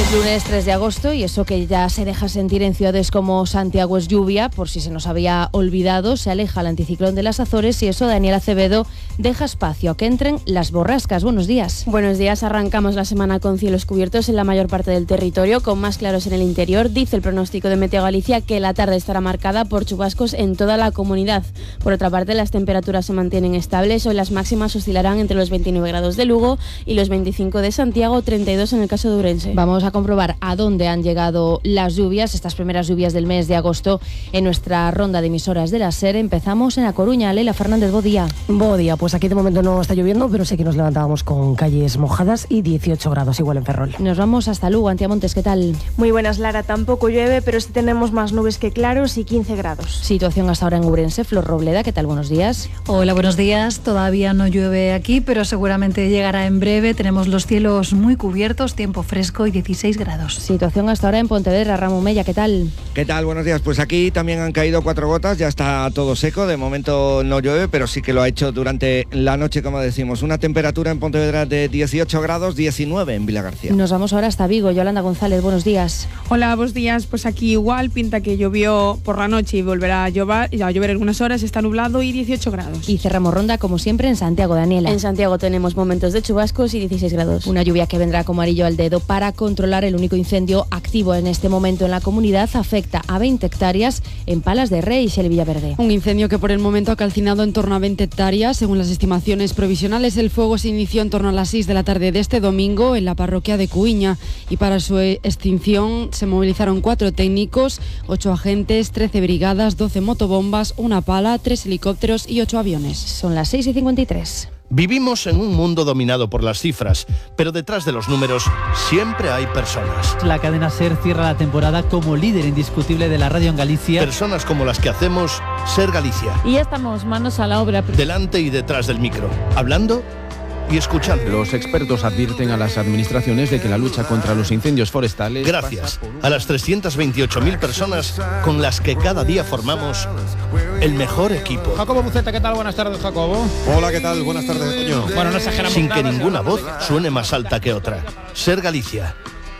Lunes 3 de agosto y eso que ya se deja sentir en ciudades como Santiago es lluvia, por si se nos había olvidado, se aleja el anticiclón de las Azores y eso Daniel Acevedo deja espacio a que entren las borrascas. Buenos días. Buenos días, arrancamos la semana con cielos cubiertos en la mayor parte del territorio, con más claros en el interior. Dice el pronóstico de Meteo Galicia que la tarde estará marcada por chubascos en toda la comunidad. Por otra parte, las temperaturas se mantienen estables, hoy las máximas oscilarán entre los 29 grados de Lugo y los 25 de Santiago, 32 en el caso de Ourense. Vamos a comprobar a dónde han llegado las lluvias, estas primeras lluvias del mes de agosto en nuestra ronda de emisoras de la SER. Empezamos en A Coruña. Leila Fernández, bo día. Bo día, pues aquí de momento no está lloviendo, pero sí que nos levantábamos con calles mojadas y 18 grados igual en Ferrol. Nos vamos hasta Lugo. Antía Montes, ¿qué tal? Muy buenas, Lara. Tampoco llueve, pero sí tenemos más nubes que claros y 15 grados. Situación hasta ahora en Ourense. Flor Robleda, ¿qué tal? Buenos días. Hola, buenos días. Todavía no llueve aquí, pero seguramente llegará en breve. Tenemos los cielos muy cubiertos, tiempo fresco y 16 grados. Situación hasta ahora en Pontevedra. Ramón Mella, ¿qué tal? ¿Qué tal? Buenos días. Pues aquí también han caído 4 gotas, ya está todo seco. De momento no llueve, pero sí que lo ha hecho durante la noche, como decimos. Una temperatura en Pontevedra de 18 grados, 19 en Vilagarcía. Nos vamos ahora hasta Vigo. Yolanda González, buenos días. Hola, buenos días. Pues aquí igual, pinta que llovió por la noche y volverá a llover algunas horas. Está nublado y 18 grados. Y cerramos ronda, como siempre, en Santiago. Daniela. En Santiago tenemos momentos de chubascos y 16 grados. Una lluvia que vendrá como anillo al dedo para controlar el único incendio activo en este momento en la comunidad. Afecta a 20 hectáreas en Palas de Rey y Xel Villaverde. Un incendio que por el momento ha calcinado en torno a 20 hectáreas. Según las estimaciones provisionales, el fuego se inició en torno a las 6 de la tarde de este domingo en la parroquia de Cuiña y para su extinción se movilizaron 4 técnicos, 8 agentes, 13 brigadas, 12 motobombas, una pala, 3 helicópteros y 8 aviones. Son las 6:53. Vivimos en un mundo dominado por las cifras, pero detrás de los números siempre hay personas. La cadena SER cierra la temporada como líder indiscutible de la radio en Galicia. Personas como las que hacemos SER Galicia. Y ya estamos manos a la obra. Delante y detrás del micro, hablando y escuchando. Los expertos advierten a las administraciones de que la lucha contra los incendios forestales... Gracias a las 328.000 personas con las que cada día formamos el mejor equipo. Jacobo Buceta, ¿qué tal? Buenas tardes, Jacobo. Hola, ¿qué tal? Buenas tardes, Toño. Bueno, no exageramos Sin nada, que ninguna voz suene más alta que otra. SER Galicia.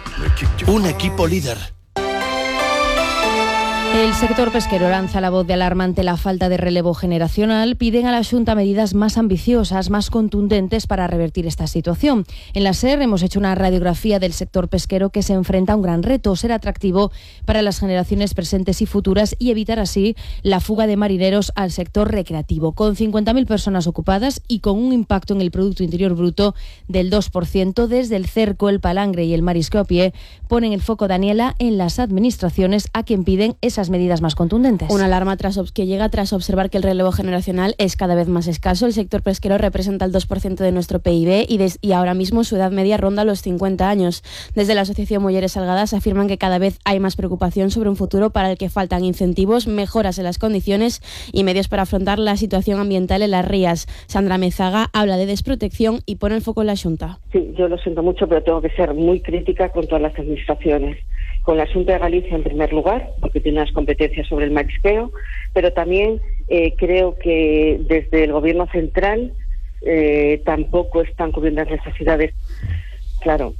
Un equipo líder. El sector pesquero lanza la voz de alarma ante la falta de relevo generacional. Piden a la Xunta medidas más ambiciosas, más contundentes para revertir esta situación. En la SER hemos hecho una radiografía del sector pesquero que se enfrenta a un gran reto, ser atractivo para las generaciones presentes y futuras y evitar así la fuga de marineros al sector recreativo. Con 50.000 personas ocupadas y con un impacto en el Producto Interior Bruto del 2%, desde el cerco, el palangre y el marisco a pie ponen el foco, Daniela, en las administraciones a quien piden esas medidas más contundentes. Una alarma que llega tras observar que el relevo generacional es cada vez más escaso. El sector pesquero representa el 2% de nuestro PIB y ahora mismo su edad media ronda los 50 años. Desde la Asociación Mujeres Salgadas afirman que cada vez hay más preocupación sobre un futuro para el que faltan incentivos, mejoras en las condiciones y medios para afrontar la situación ambiental en las rías. Sandra Mezaga habla de desprotección y pone el foco en la Xunta. Sí, yo lo siento mucho, pero tengo que ser muy crítica con todas las administraciones. Con la Xunta de Galicia en primer lugar, porque tiene unas competencias sobre el marisqueo, pero también creo que desde el Gobierno central tampoco están cubriendo las necesidades. Claro,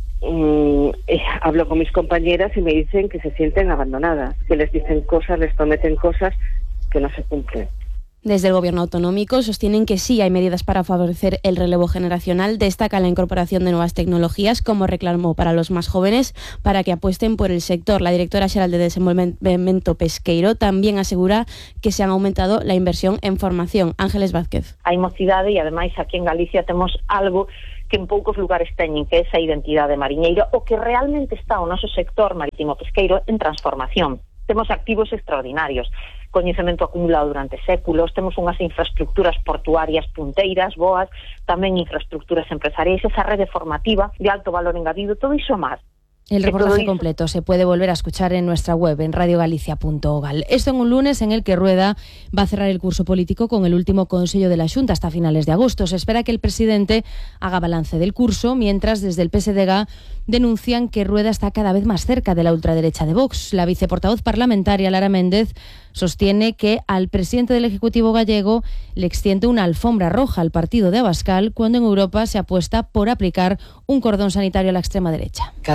hablo con mis compañeras y me dicen que se sienten abandonadas, que les dicen cosas, les prometen cosas que no se cumplen. Desde el Gobierno autonómico sostienen que sí hay medidas para favorecer el relevo generacional. Destaca la incorporación de nuevas tecnologías como reclamo para los más jóvenes para que apuesten por el sector. La directora xeral de Desenvolvemento Pesqueiro también asegura que se han aumentado la inversión en formación. Ángeles Vázquez. Hai mocidade e ademais aquí en Galicia temos algo que en poucos lugares teñen, que é esa identidade mariñeira, o que realmente está o noso sector marítimo pesqueiro en transformación. Temos activos extraordinarios, coñecemento acumulado durante séculos, temos unhas infraestructuras portuarias punteiras, boas, tamén infraestructuras empresariais, esa rede formativa de alto valor engadido, todo iso máis. El reportaje completo se puede volver a escuchar en nuestra web, en radiogalicia.gal. Esto en un lunes en el que Rueda va a cerrar el curso político con el último Consello de la Xunta hasta finales de agosto. Se espera que el presidente haga balance del curso, mientras desde el PSDG denuncian que Rueda está cada vez más cerca de la ultraderecha de Vox. La viceportavoz parlamentaria, Lara Méndez, sostiene que al presidente del Ejecutivo gallego le extiende una alfombra roja al partido de Abascal cuando en Europa se apuesta por aplicar un cordón sanitario a la extrema derecha. Cada vez estamos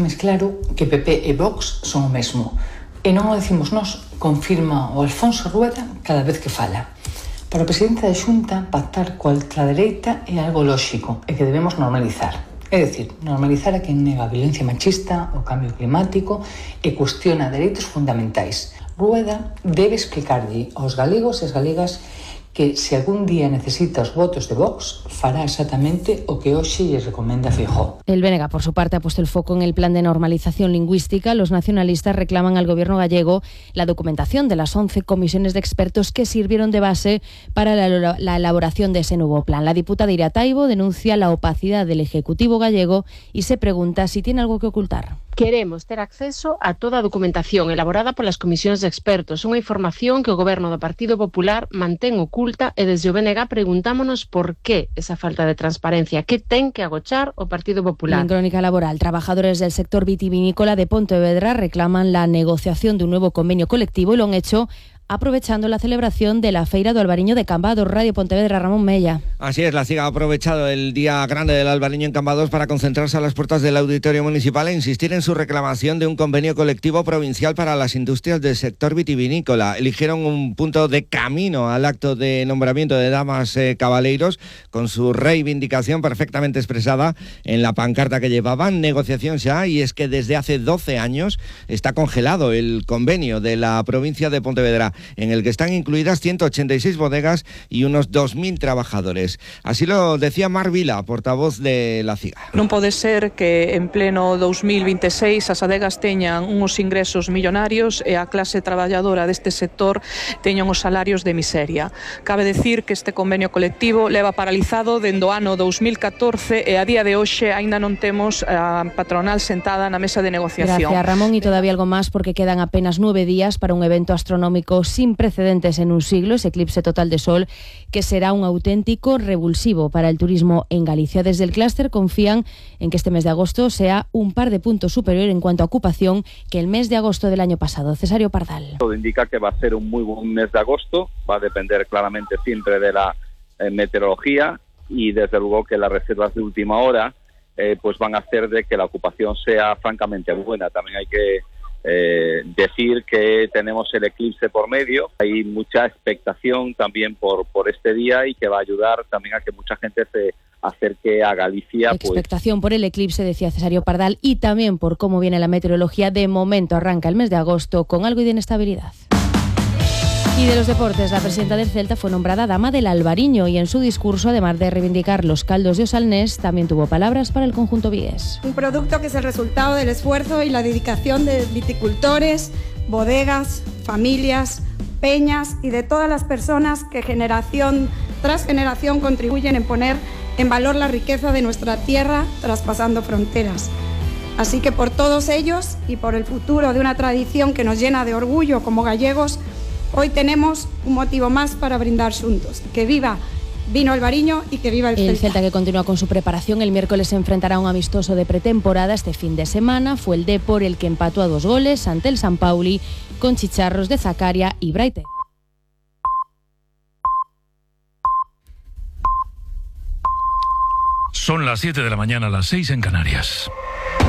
máis claro que PP e Vox son o mesmo. E non o decimos nós, confirma o Alfonso Rueda cada vez que fala. Para o presidente da Xunta, pactar coa ultradereita é algo lóxico e que debemos normalizar. É dicir, normalizar a quen nega a violencia machista, o cambio climático e cuestiona dereitos fundamentais. Rueda debe explicarlle aos galegos e as galegas que se algún día necesita os votos de Vox, fará exactamente o que hoxe lle recomenda Feijóo. El BNG, por su parte, ha puesto el foco en el plan de normalización lingüística. Los nacionalistas reclaman al gobierno gallego la documentación de las 11 comisiones de expertos que sirvieron de base para la elaboración de ese nuevo plan. La diputada Iria Taibo denuncia la opacidad del Ejecutivo gallego y se pregunta si tiene algo que ocultar. Queremos ter acceso a toda a documentación elaborada polas comisións de expertos, unha información que o goberno do Partido Popular mantén oculta e desde o BNG preguntámonos por que esa falta de transparencia, que ten que agochar o Partido Popular. En Crónica Laboral, trabajadores del sector vitivinícola de Pontevedra reclaman la negociación de un nuevo convenio colectivo y lo han hecho aprovechando la celebración de la Feira do Albariño de Cambados. Radio Pontevedra, Ramón Mella. Así es, la CIG ha aprovechado el Día Grande del Albariño en Cambados para concentrarse a las puertas del Auditorio Municipal e insistir en su reclamación de un convenio colectivo provincial para las industrias del sector vitivinícola. Eligieron un punto de camino al acto de nombramiento de damas cabaleiros con su reivindicación perfectamente expresada en la pancarta que llevaban. Negociación ya, y es que desde hace 12 años está congelado el convenio de la provincia de Pontevedra, en el que están incluidas 186 bodegas y unos 2.000 trabajadores. Así lo decía Mar Vila, portavoz de la CIGA. Non pode ser que en pleno 2026 as adegas teñan uns ingresos millonarios e a clase traballadora deste sector teñan os salarios de miseria. Cabe decir que este convenio colectivo leva paralizado dende o ano 2014 e a día de hoxe aínda non temos a patronal sentada na mesa de negociación. Gracias, Ramón, y todavía algo más porque quedan apenas 9 días para un evento astronómico sin precedentes en un siglo, ese eclipse total de sol, que será un auténtico revulsivo para el turismo en Galicia. Desde el clúster confían en que este mes de agosto sea un par de puntos superior en cuanto a ocupación que el mes de agosto del año pasado. Cesario Pardal. Todo indica que va a ser un muy buen mes de agosto, va a depender claramente siempre de la meteorología y desde luego que las reservas de última hora pues van a hacer de que la ocupación sea francamente buena. También hay que decir que tenemos el eclipse por medio, hay mucha expectación también por este día y que va a ayudar también a que mucha gente se acerque a Galicia. Expectación por el eclipse, decía Cesario Pardal, y también por cómo viene la meteorología. De momento arranca el mes de agosto con algo de inestabilidad. Y de los deportes, la presidenta del Celta fue nombrada Dama del Albariño y en su discurso, además de reivindicar los caldos de Osalnés, también tuvo palabras para el conjunto vigués. Un producto que es el resultado del esfuerzo y la dedicación de viticultores, bodegas, familias, peñas y de todas las personas que generación tras generación contribuyen en poner en valor la riqueza de nuestra tierra traspasando fronteras. Así que por todos ellos y por el futuro de una tradición que nos llena de orgullo como gallegos, hoy tenemos un motivo más para brindar juntos. Que viva Vino Albariño y que viva el Celta. El Celta, que continúa con su preparación, el miércoles se enfrentará a un amistoso de pretemporada este fin de semana. Fue el Depor el que empató a 2 goles ante el San Pauli con chicharros de Zacaria y Braite. Son las 7 de la mañana, las 6 en Canarias.